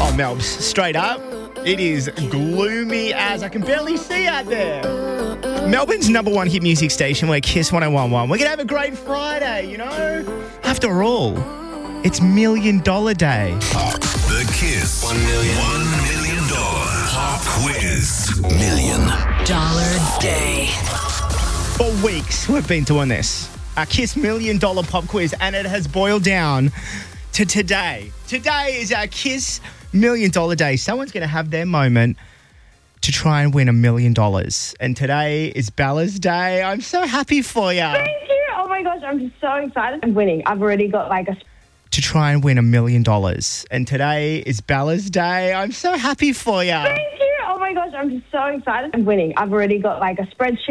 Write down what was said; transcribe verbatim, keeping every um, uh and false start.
Oh, Melbs, straight up, it is gloomy as I can barely see out there. Melbourne's number one hit music station, we're Kiss one oh one one. We're going to have a great Friday, you know? After all, it's Million Dollar Day. The Kiss One Million, One Million Dollar Pop Quiz. Million Dollar Day. For weeks, we've been doing this. Our Kiss Million Dollar Pop Quiz, and it has boiled down to today. Today is our Kiss Million Dollar Day. Someone's going to have their moment to try and win a million dollars. And today is Bella's day. I'm so happy for you. Thank you. Oh my gosh, I'm so excited. I'm winning. I've already got like a... To try and win a million dollars. And today is Bella's day. I'm so happy for you. Thank you. Oh my gosh, I'm so excited. I'm winning. I've already got like a spreadsheet.